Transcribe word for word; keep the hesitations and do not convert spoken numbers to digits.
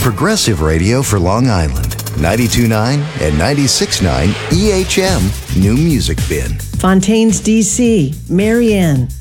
progressive radio for Long Island. ninety-two point nine and ninety-six point nine E H M New Music Bin. Fontaines, D C, Marianne.